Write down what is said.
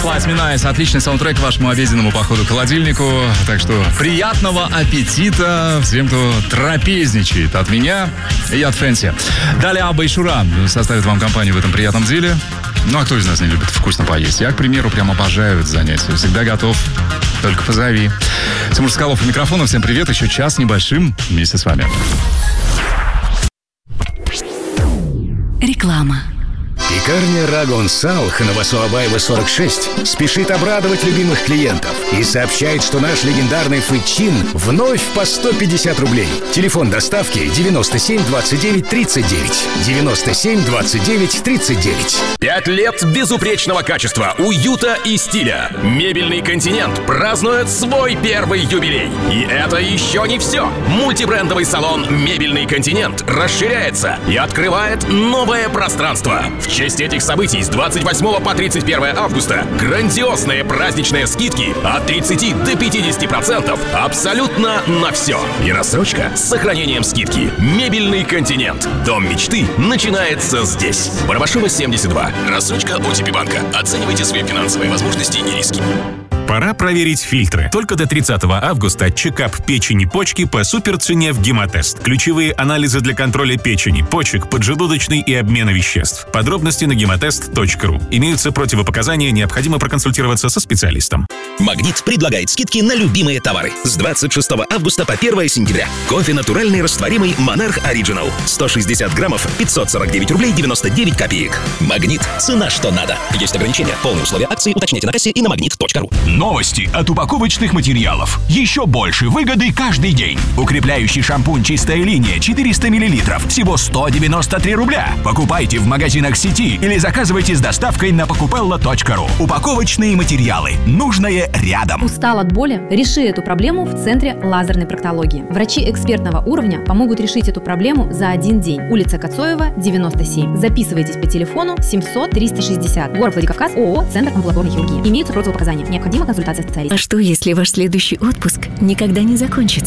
Flight Me Nice. Отличный саундтрек к вашему обеденному походу к холодильнику. Так что приятного аппетита всем, кто трапезничает. От меня и от Фэнси. Далее Абба и Шура составят вам компанию в этом приятном деле. Ну, а кто из нас не любит вкусно поесть? Я, к примеру, прям обожаю это занятие. Всегда готов. Только позови. Тимур Соколов у микрофона. Всем привет. Еще час небольшим вместе с вами. Реклама. Пекарня Рагон Салх на Васуабаева 46 спешит обрадовать любимых клиентов и сообщает, что наш легендарный фычин вновь по 150 рублей. Телефон доставки 97 29 39. 97 29 39. 5 лет безупречного качества, уюта и стиля. Мебельный континент празднует свой первый юбилей. И это еще не все. Мультибрендовый салон «Мебельный континент» расширяется и открывает новое пространство. В честь этих событий с 28 по 31 августа грандиозные праздничные скидки от 30 до 50% абсолютно на все. И рассрочка с сохранением скидки. «Мебельный континент». Дом мечты начинается здесь. Барабашева, 72. Рассрочка OTP банка. Оценивайте свои финансовые возможности и риски. Пора проверить фильтры. Только до 30 августа чекап печени, почки по суперцене в Гемотест. Ключевые анализы для контроля печени, почек, поджелудочной и обмена веществ. Подробности на gematest.ru. Имеются противопоказания, необходимо проконсультироваться со специалистом. Магнит предлагает скидки на любимые товары. С 26 августа по 1 сентября. Кофе натуральный растворимый Monarch Original. 160 граммов, 549 рублей 99 копеек. Магнит. Цена что надо. Есть ограничения. Полные условия акции уточните на кассе и на magnet.ru. Новости от упаковочных материалов. Еще больше выгоды каждый день. Укрепляющий шампунь «Чистая линия» 400 мл. Всего 193 рубля. Покупайте в магазинах сети или заказывайте с доставкой на покупелла.ру. Упаковочные материалы. Нужное рядом. Устал от боли? Реши эту проблему в Центре лазерной проктологии. Врачи экспертного уровня помогут решить эту проблему за один день. Улица Коцоева, 97. Записывайтесь по телефону 700 360. Город Владикавказ, ООО «Центр амбулаторной хирургии». Имеются противопоказания. Необходима консультация специалиста. А что, если ваш следующий отпуск никогда не закончится?